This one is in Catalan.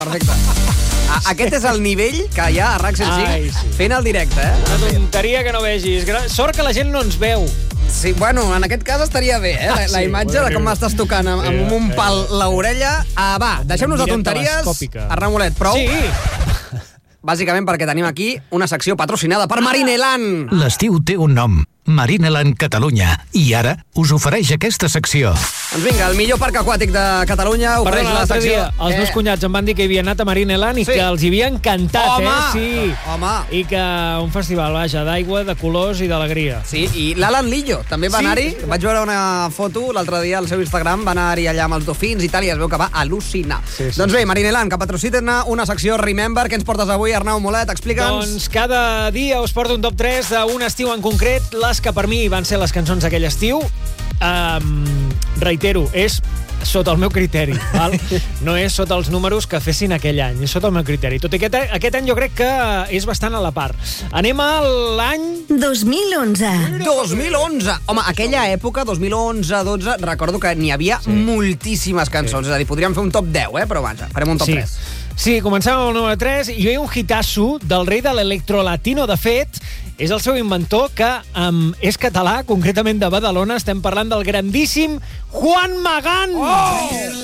Perfecte. Aquest és el nivell que hi ha a RAC 105 fent el directe, Una tonteria que no vegis. Sort que la gent no ens veu. Sí, bueno, en aquest cas estaria bé, la imatge de com m'estàs tocant amb un pal l'orella. Va, deixem-nos de tonteries. Arnau Molet, prou? Sí. Bàsicament perquè tenim aquí una secció patrocinada per Marineland. L'estiu té un nom, Marineland Catalunya, i ara us ofereix aquesta secció. Doncs vinga, el millor parc aquàtic de Catalunya ofereix Perdona, la l'altre secció... dia els meus cunyats em van dir que havien anat a Marineland i que els hi havia encantat, Home! Sí. Home! I que un festival, vaja, d'aigua, de colors i d'alegria. Sí, i l'Alan Lillo també va anar-hi. Vaig veure una foto l'altre dia al seu Instagram, va anar-hi allà amb els dofins i tal, i es veu que va al·lucinar. Doncs bé, Marineland, que patrocina una secció Remember. Què ens portes avui, Arnau Molet? Explica'ns. Doncs cada dia us porto un top 3 d'un estiu en concret, les que per mi van ser les cançons d'aquell estiu. Reitero, és sota el meu criteri, val? No és sota els números que fessin aquell any, és sota el meu criteri. Tot i que aquest any jo crec que és bastant a la part. Anem a l'any... 2011. 2011. Home, aquella època, 2011-12, recordo que n'hi havia moltíssimes cançons. És a dir, podríem fer un top 10, però vaja, farem un top 3. Sí, comencem amb el número 3 i jo hi ha un hitasso del rei de l'electrolatino. De fet, és el seu inventor, que és català, concretament de Badalona. Estem parlant del grandíssim Juan Magán.